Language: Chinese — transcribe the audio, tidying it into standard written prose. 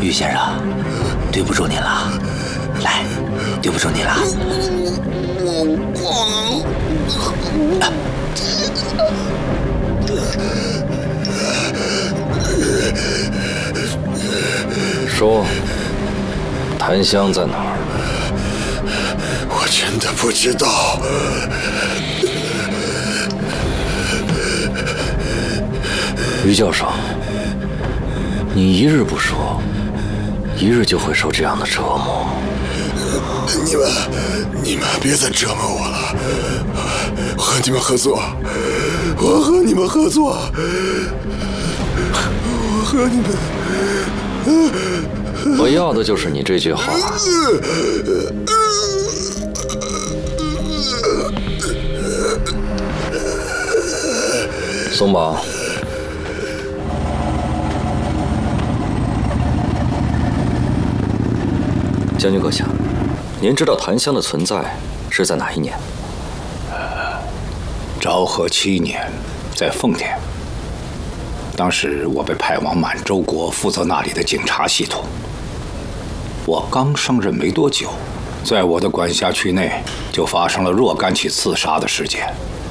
于先生，对不住您了，来，对不住您了。 说，檀香在哪儿？ 我真的不知道。 于教授，你一日不说，一日就会受这样的折磨。 你们别再折磨我了，我和你们合作，我和你们合作，我和你们。 我要的就是你这句话。松绑。将军阁下，您知道檀香的存在是在哪一年？ 昭和7年，在奉天。当时我被派往满洲国，负责那里的警察系统。我刚上任没多久，在我的管辖区内就发生了若干起刺杀的事件，